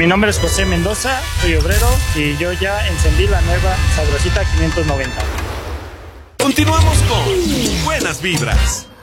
Mi nombre es José Mendoza, soy obrero y yo ya encendí la nueva Sabrosita 590. Continuamos con Buenas Vibras.